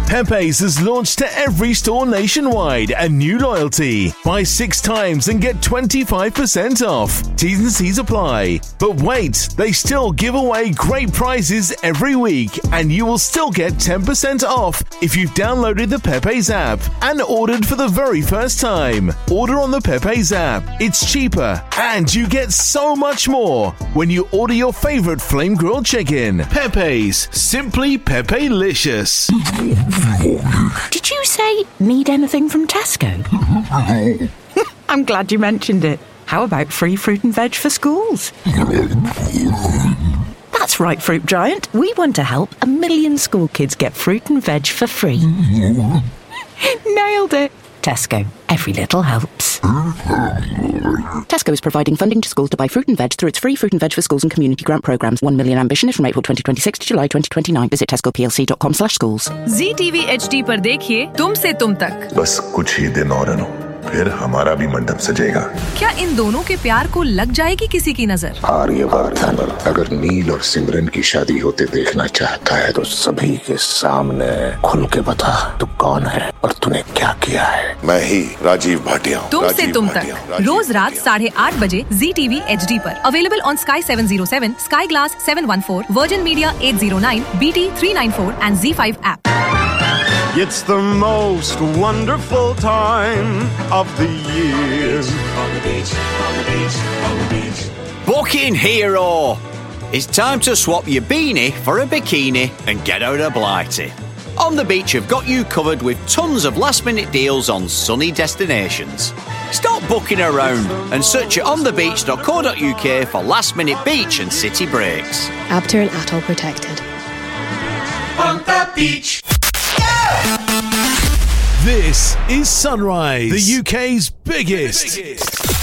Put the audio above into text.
Pepe's has launched to every store nationwide a new loyalty. Buy 6 times and get 25% off. T's and C's apply. But wait, they still give away great prizes every week, and you will still get 10% off if you've downloaded the Pepe's app and ordered for the very first time. Order on the Pepe's app. It's cheaper, and you get so much more when you order your favorite flame grilled chicken. Pepe's, simply Pepe-licious. Did you say need anything from Tesco? I'm glad you mentioned it. How about free fruit and veg for schools? That's right, Fruit Giant. We want to help 1 million school kids get fruit and veg for free. Nailed it. Tesco. Every little helps. Tesco is providing funding to schools to buy fruit and veg through its free fruit and veg for schools and community grant programs. 1 million ambition is from April 2026 to July 2029. Visit tescoplc.com/schools. ZTV HD पर देखिए तुमसे तुम तक। बस कुछ ही दिन और अनु, फिर हमारा भी मंडप सजेगा। क्या इन दोनों के प्यार को लग जाएगी किसी की नजर? आर्यवर्धन अगर नील और सिमरन की शादी होते देखना चाहता है तो सभी के सामने खुल के बता तू कौन है और तूने क्या किया है। मैं ही राजीव भाटिया। तुमसे तुम तक रोज रात 8:30 बजे ZTV HD पर। Available on Sky 707, Sky Glass 714, Virgin Media 809, BT 394 and Z5 app. It's the most wonderful time of the year. On the beach, on the beach, on the beach. Booking Hero! It's time to swap your beanie for a bikini and get out of Blighty. On the Beach have got you covered with tons of last-minute deals on sunny destinations. Stop booking around and search at onthebeach.co.uk for last-minute beach and city breaks. Abter and Atoll protected. On the beach. This is Sunrise, the UK's biggest